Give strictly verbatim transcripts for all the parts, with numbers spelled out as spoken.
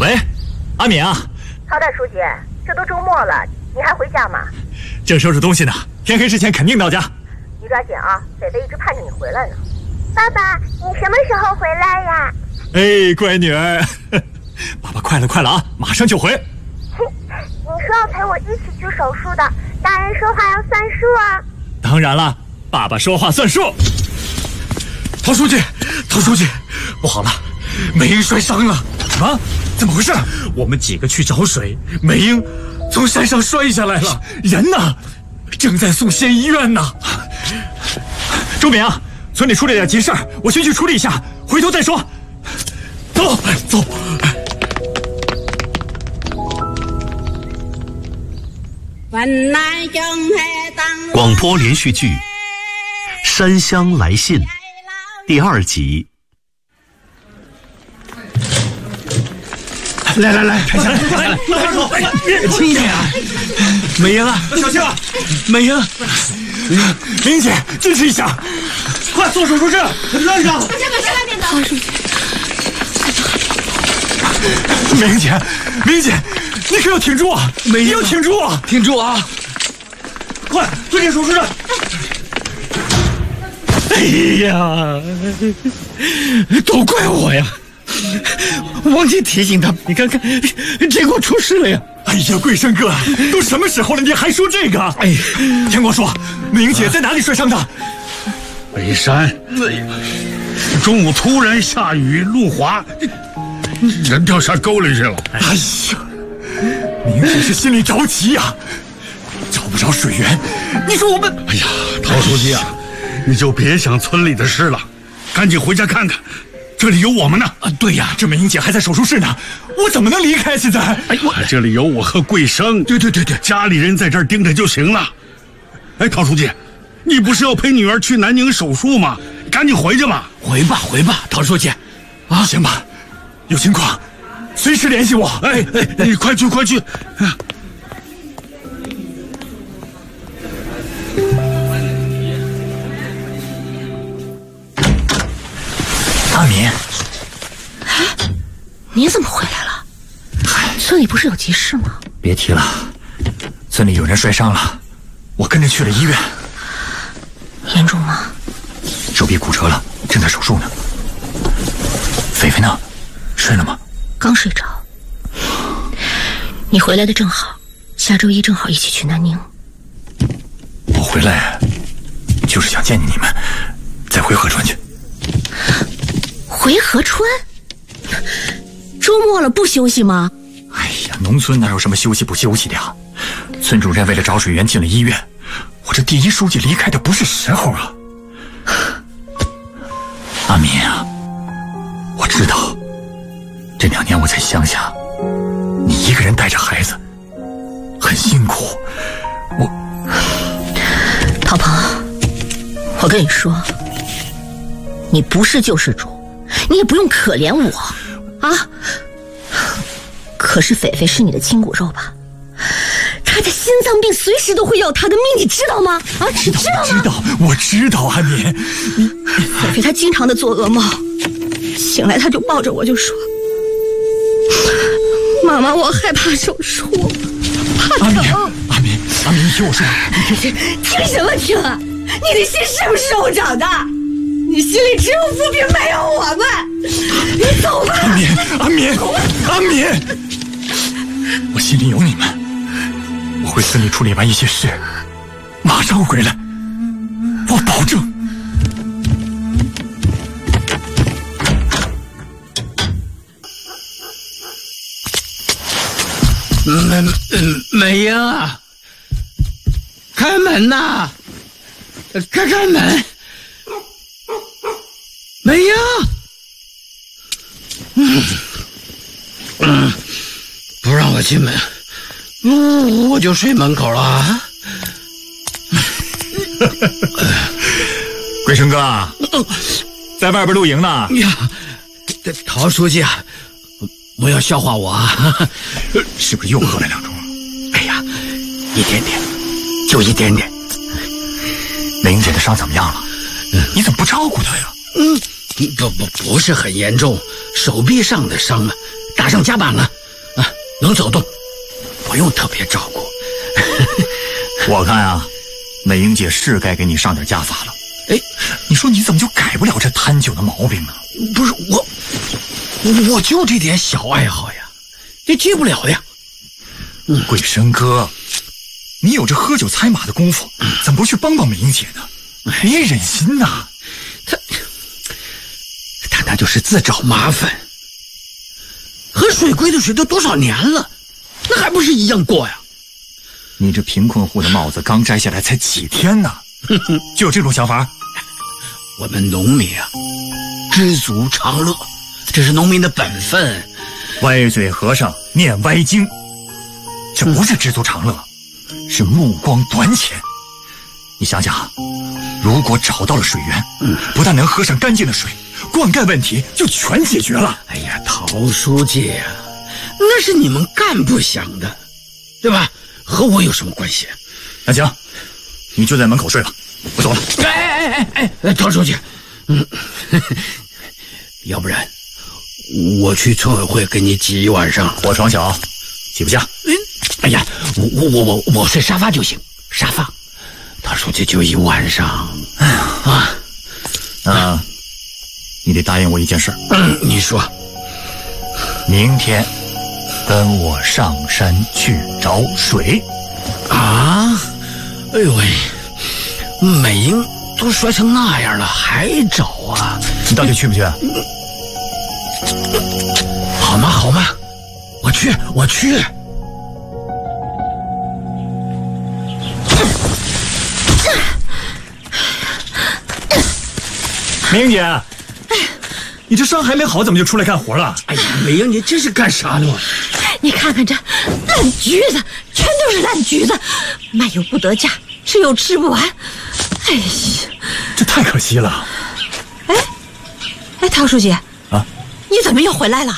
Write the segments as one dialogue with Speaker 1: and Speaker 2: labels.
Speaker 1: 喂，阿敏啊。
Speaker 2: 曹大书记，这都周末了，你还回家吗？
Speaker 1: 正收拾东西呢，天黑之前肯定到家。
Speaker 2: 你抓紧啊，北北一直盼着你回来呢。爸爸，你什么时候回来呀？
Speaker 1: 哎，乖女儿，爸爸快了快了啊，马上就回。
Speaker 2: 你说要陪我一起去手术的，大人说话要算数啊。
Speaker 1: 当然了，爸爸说话算数。陶书记，陶书记，不好了，美英摔伤了。什么？怎么回事？我们几个去找水，美英从山上摔下来了，人呢？正在送县医院呢。周敏啊，村里出了点急事儿，我先去处理一下，回头再说。走，走。
Speaker 3: 广播连续剧《山乡来信》第二集。
Speaker 1: 来来来，抬起来，来来，慢点走，轻一点啊！美英啊，小心啊！美英，美英姐，坚持一下，快送手术室，拉上！
Speaker 4: 大家把车拉点走。好，书记。
Speaker 1: 美英姐，美英姐，你可要挺住啊！美英要挺住啊！挺住啊！快推进手术室！哎呀，都怪我呀！忘记提醒他，你看看，结果出事了呀！哎呀，桂生哥，都什么时候了，你还说这个？哎，听我说，美英姐在哪里摔伤的？
Speaker 5: 北山。中午突然下雨，路滑，人掉下沟里去了。
Speaker 1: 哎呀，美英姐是心里着急呀，找不着水源。你说我们……
Speaker 5: 哎呀，陶书记啊，你就别想村里的事了，赶紧回家看看。这里有我们呢！
Speaker 1: 啊，对呀，这美英姐还在手术室呢，我怎么能离开？现在，
Speaker 5: 哎，我这里有我和桂生，
Speaker 1: 对对对对，
Speaker 5: 家里人在这儿盯着就行了。哎，陶书记，你不是要陪女儿去南宁手术吗？赶紧回去吧。
Speaker 1: 回吧，回吧，陶书记。啊，行吧，有情况随时联系我。
Speaker 5: 哎哎，你快去快去！
Speaker 1: 阿敏，
Speaker 4: 哎，你怎么回来了？村里不是有急事吗？
Speaker 1: 别提了，村里有人摔伤了，我跟着去了医院。
Speaker 4: 严重吗？
Speaker 1: 手臂骨折了，正在手术呢。菲菲呢？睡了吗？
Speaker 4: 刚睡着。你回来的正好，下周一正好一起去南宁。
Speaker 1: 我回来就是想见见你们，再回合川去。
Speaker 4: 回合川？周末了不休息吗？
Speaker 1: 哎呀，农村哪有什么休息不休息的呀？村主任为了找水源进了医院，我这第一书记离开的不是时候啊。阿敏啊，我知道这两年我在乡下，你一个人带着孩子很辛苦。我
Speaker 4: 陶鹏，我跟你说，你不是救世主，你也不用可怜我啊！可是菲菲是你的亲骨肉吧？她的心脏病随时都会要她的命，你知道吗？啊，
Speaker 1: 知道，
Speaker 4: 知道吗？
Speaker 1: 知道，我知道，阿敏，你
Speaker 4: 菲菲她经常的做噩梦，醒来她就抱着我就说：“妈妈，我害怕手术，怕疼。”
Speaker 1: 阿敏，阿敏，阿敏，你听我说，你听，
Speaker 4: 听什么听啊？你的心是不是肉长的？你心里只有富平，没有我们。你走吧，
Speaker 1: 阿敏，阿敏，阿敏，我心里有你们，我会村里处理完一些事，马上回来，我保证。
Speaker 6: 美美英啊，开门呐！开开门！美英，嗯嗯，不让我进门，嗯，我就睡门口了啊。
Speaker 1: 桂生哥啊，在外边露营呢。
Speaker 6: 呀，陶书记啊，不要笑话我啊！
Speaker 1: 是不是又喝了两盅？
Speaker 6: 哎呀，一点点，就一点点。
Speaker 1: 美英姐的伤怎么样了？你怎么不照顾她呀？
Speaker 6: 嗯，不不不是很严重，手臂上的伤嘛， 打上夹板了，啊，能走动，不用特别照顾。
Speaker 1: 我看啊，美英姐是该给你上点家法了。哎，你说你怎么就改不了这贪酒的毛病呢？
Speaker 6: 不是我，我就这点小爱好呀，这戒不了的呀。
Speaker 1: 嗯，贵生哥，你有这喝酒猜马的功夫，怎么不去帮帮美英姐呢？你也忍心呐？
Speaker 6: 他他那就是自找麻烦。喝水龟的水都多少年了，那还不是一样过呀？
Speaker 1: 你这贫困户的帽子刚摘下来才几天呢，就有这种想法？
Speaker 6: 我们农民啊，知足常乐，这是农民的本分。
Speaker 1: 歪嘴和尚念歪经，这不是知足常乐，是目光短浅。你想想，如果找到了水源，嗯，不但能喝上干净的水，灌溉问题就全解决了。
Speaker 6: 哎呀，陶书记呀、啊，那是你们干部想的，对吧？和我有什么关系？
Speaker 1: 那行，你就在门口睡吧，我走了。
Speaker 6: 哎哎哎哎哎，陶书记，嗯，要不然我去村委会给你挤一晚上。
Speaker 1: 我床小，挤不下。
Speaker 6: 嗯，哎呀，我我我我我睡沙发就行，沙发。陶书记就一晚上。哎呀啊，
Speaker 1: 那你得答应我一件事。
Speaker 6: 嗯，你说，
Speaker 1: 明天跟我上山去找水。
Speaker 6: 啊？哎呦喂，美英都摔成那样了，还找啊？
Speaker 1: 你到底去不去？
Speaker 6: 好吗？好吗？我去，我去。
Speaker 1: 美英姐，你这伤还没好，怎么就出来干活了？
Speaker 6: 哎呀，美英，你这是干啥呢？
Speaker 4: 你看看这烂橘子，全都是烂橘子，卖又不得价，吃又吃不完。哎呀，
Speaker 1: 这太可惜了。
Speaker 4: 哎，哎，陶书记
Speaker 1: 啊，
Speaker 4: 你怎么又回来了？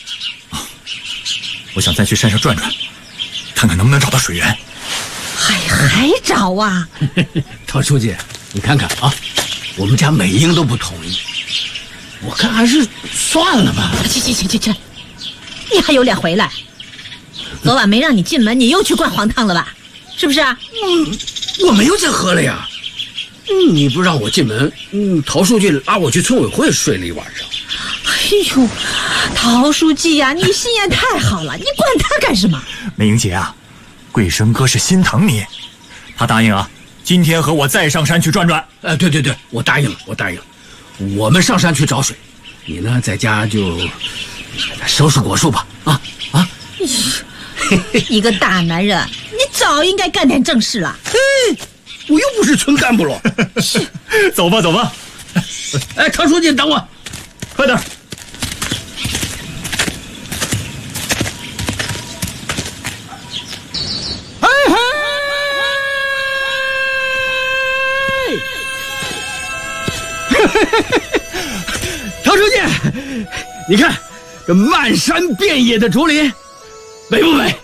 Speaker 1: 我想再去山上转转，看看能不能找到水源。
Speaker 4: 还还找啊？
Speaker 6: 陶书记，你看看啊，我们家美英都不同意，我看还是算了吧。
Speaker 4: 去去去去去，你还有脸回来？昨晚没让你进门，你又去灌黄汤了吧？是不是啊？
Speaker 6: 嗯，我没有再喝了呀。嗯，你不让我进门，嗯，陶书记拉我去村委会睡了一晚上。
Speaker 4: 哎呦，陶书记呀、啊，你心眼太好了，你管他干什么？
Speaker 1: 美英姐啊，贵生哥是心疼你，他答应啊，今天和我再上山去转转。
Speaker 6: 呃，对对对，我答应了，我答应了。我们上山去找水，你呢在家就收拾果树吧。啊啊！
Speaker 4: 一个大男人，你早应该干点正事了。
Speaker 6: 嘿，我又不是村干部了。
Speaker 1: 走吧走吧。
Speaker 6: 哎，陶书记，等我，
Speaker 1: 快点。
Speaker 6: 嘿嘿，陶书记，你看这漫山遍野的竹林，美不美？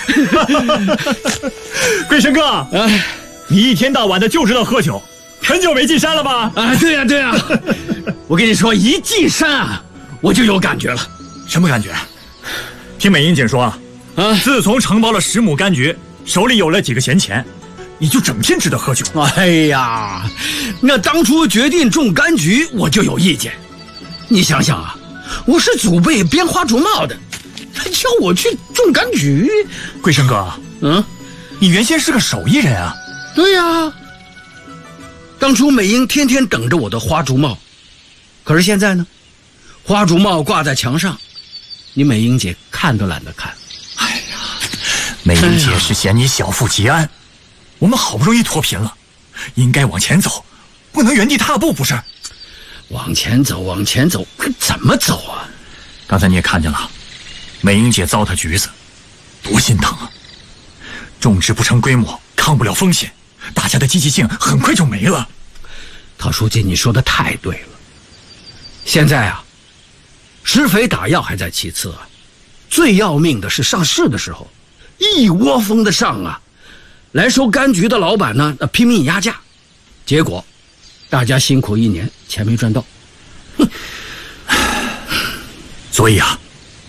Speaker 1: 贵生哥，哎，你一天到晚的就知道喝酒，很久没进山了吧？
Speaker 6: 啊，对呀、啊、对呀、啊，我跟你说，一进山啊，我就有感觉了。
Speaker 1: 什么感觉？听美英姐说啊，啊，自从承包了十亩柑橘，手里有了几个闲钱，你就整天知道喝酒。
Speaker 6: 哎呀，那当初决定种柑橘，我就有意见。你想想啊，我是祖辈编花竹帽的，他叫我去种柑橘。
Speaker 1: 贵生哥，嗯，你原先是个手艺人啊。
Speaker 6: 对呀、啊，当初美英天天等着我的花竹帽，可是现在呢，花竹帽挂在墙上，你美英姐看都懒得看。
Speaker 1: 哎呀，美英姐是嫌你小富即安，我们好不容易脱贫了，应该往前走，不能原地踏步，不是？
Speaker 6: 往前走，往前走，可怎么走啊？
Speaker 1: 刚才你也看见了，美英姐糟蹋橘子，多心疼啊！种植不成规模，抗不了风险，大家的积极性很快就没了。
Speaker 6: 陶书记，你说的太对了。现在啊，施肥打药还在其次啊，最要命的是上市的时候，一窝蜂的上啊，来收柑橘的老板呢，那拼命压价，结果大家辛苦一年，钱没赚到。
Speaker 1: 所以啊，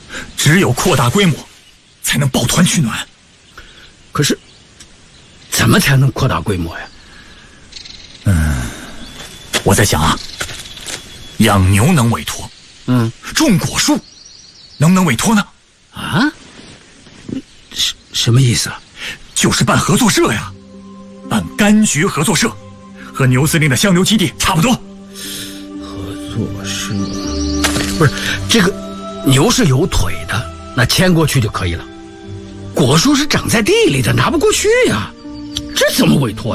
Speaker 1: 只有扩大规模，才能抱团取暖。
Speaker 6: 可是，怎么才能扩大规模呀？
Speaker 1: 嗯，我在想啊，养牛能委托，
Speaker 6: 嗯，
Speaker 1: 种果树能不能委托呢？
Speaker 6: 啊？什什么意思啊？
Speaker 1: 就是办合作社呀，办柑橘合作社，和牛司令的香牛基地差不多。
Speaker 6: 合作社不是这个牛是有腿的，那牵过去就可以了。果树是长在地里的，拿不过去呀，这怎么委托呀？